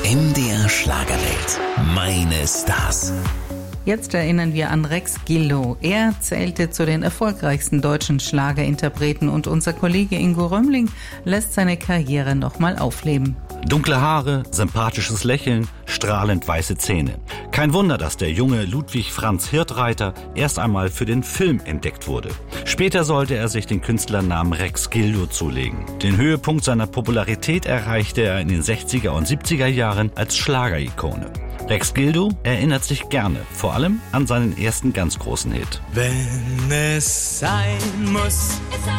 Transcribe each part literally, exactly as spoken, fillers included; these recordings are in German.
M D R Schlagerwelt. Meine Stars. Jetzt erinnern wir an Rex Gildo. Er zählte zu den erfolgreichsten deutschen Schlagerinterpreten und unser Kollege Ingo Römmling lässt seine Karriere nochmal aufleben. Dunkle Haare, sympathisches Lächeln, strahlend weiße Zähne. Kein Wunder, dass der junge Ludwig Franz Hirthreiter erst einmal für den Film entdeckt wurde. Später sollte er sich den Künstlernamen Rex Gildo zulegen. Den Höhepunkt seiner Popularität erreichte er in den sechziger und siebziger Jahren als Schlagerikone. Rex Gildo erinnert sich gerne, vor allem an seinen ersten ganz großen Hit. Wenn es sein muss,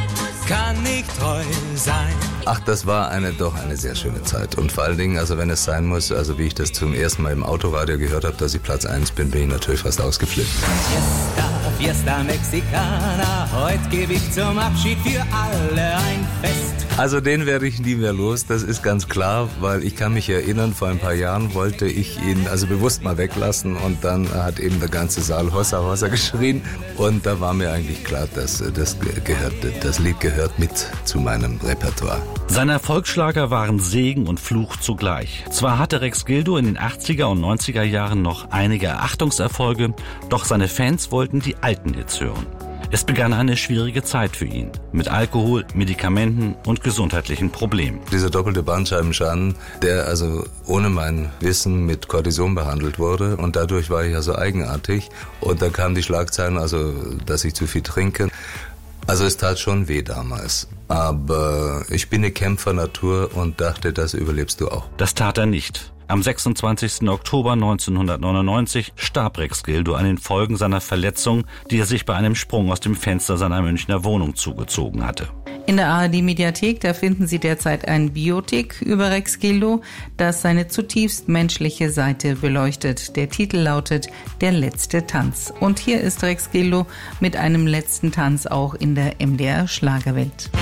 kann ich treu sein. Ach, das war eine doch eine sehr schöne Zeit. Und vor allen Dingen, also wenn es sein muss, also wie ich das zum ersten Mal im Autoradio gehört habe, dass ich Platz eins bin, bin ich natürlich fast ausgeflippt. Fiesta, Fiesta Mexicana, heute gebe ich zum Abschied für alle ein Fest. Also den werde ich nie mehr los, das ist ganz klar, weil ich kann mich erinnern, vor ein paar Jahren wollte ich ihn also bewusst mal weglassen und dann hat eben der ganze Saal Hossa Hossa geschrien und da war mir eigentlich klar, dass das, gehört, das Lied gehört mit zu meinem Repertoire. Seine Erfolgsschlager waren Segen und Fluch zugleich. Zwar hatte Rex Gildo in den achtziger und neunziger Jahren noch einige Erachtungserfolge, doch seine Fans wollten die alten Hits hören. Es begann eine schwierige Zeit für ihn, mit Alkohol, Medikamenten und gesundheitlichen Problemen. Dieser doppelte Bandscheibenschaden, der also ohne mein Wissen mit Cortison behandelt wurde und dadurch war ich also eigenartig und da kamen die Schlagzeilen, also dass ich zu viel trinke. Also es tat schon weh damals, aber ich bin eine Kämpfernatur und dachte, das überlebst du auch. Das tat er nicht. Am sechsundzwanzigsten Oktober neunzehnhundertneunundneunzig starb Rex Gildo an den Folgen seiner Verletzung, die er sich bei einem Sprung aus dem Fenster seiner Münchner Wohnung zugezogen hatte. In der A R D-Mediathek, da finden Sie derzeit ein Biopic über Rex Gildo, das seine zutiefst menschliche Seite beleuchtet. Der Titel lautet Der letzte Tanz. Und hier ist Rex Gildo mit einem letzten Tanz auch in der M D R Schlagerwelt.